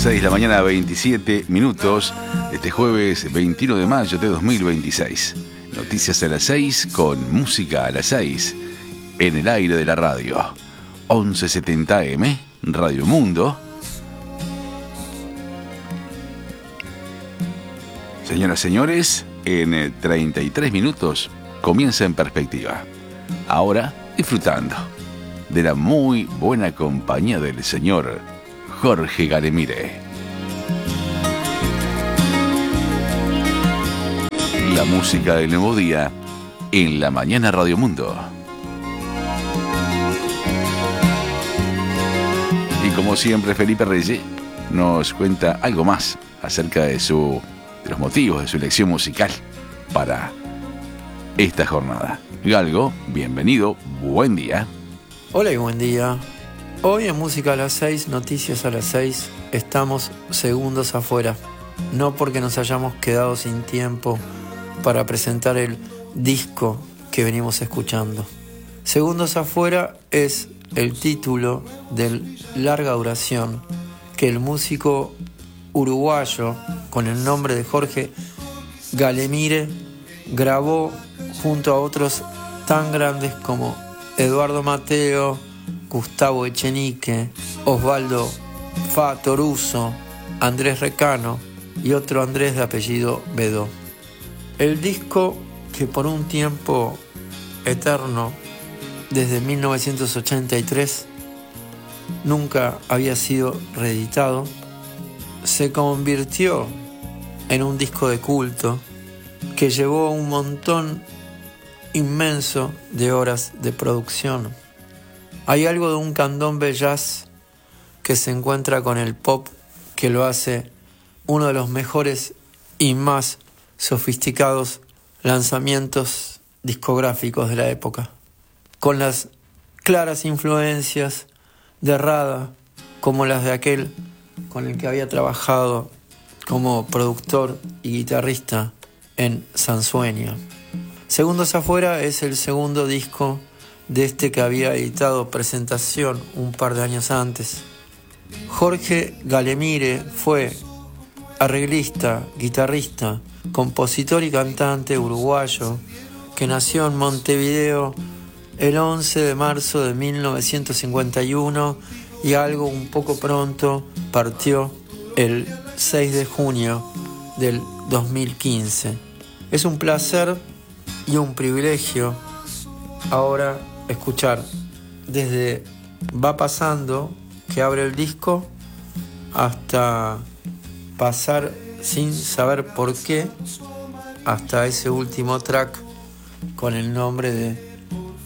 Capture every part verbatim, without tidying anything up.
seis de la mañana, veintisiete minutos, este jueves veintiuno de mayo de dos mil veintiséis. Noticias a las seis con música a las seis en el aire de la radio. once setenta A M, Radio Mundo. Señoras y señores, en treinta y tres minutos comienza En Perspectiva. Ahora disfrutando de la muy buena compañía del señor Jorge Galemire. La música del nuevo día en la mañana Radio Mundo. Y como siempre, Felipe Reyes nos cuenta algo más acerca de su de los motivos de su elección musical para esta jornada. Galgo, bienvenido, buen día. Hola y buen día. Hoy en Música a las seis, Noticias a las seis, estamos segundos afuera. No porque nos hayamos quedado sin tiempo para presentar el disco que venimos escuchando. Segundos afuera es el título de larga duración que el músico uruguayo con el nombre de Jorge Galemire grabó junto a otros tan grandes como Eduardo Mateo, Gustavo Echenique, Osvaldo Fa Toruso, Andrés Recano y otro Andrés de apellido Bedó. El disco, que por un tiempo eterno, desde mil novecientos ochenta y tres, nunca había sido reeditado, se convirtió en un disco de culto que llevó un montón inmenso de horas de producción. Hay algo de un candombe jazz que se encuentra con el pop que lo hace uno de los mejores y más sofisticados lanzamientos discográficos de la época, con las claras influencias de Rada como las de aquel con el que había trabajado como productor y guitarrista en Sansueña. Segundos afuera es el segundo disco de este que había editado Presentación un par de años antes. Jorge Galemire fue arreglista, guitarrista, compositor y cantante uruguayo que nació en Montevideo el once de marzo de mil novecientos cincuenta y uno y algo un poco pronto partió el seis de junio del dos mil quince. Es un placer y un privilegio ahora escuchar desde Va Pasando, que abre el disco, hasta pasar Sin Saber Por Qué, hasta ese último track con el nombre de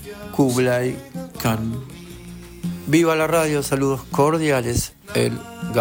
Kublai Khan. Viva la radio, saludos cordiales, el Galgo.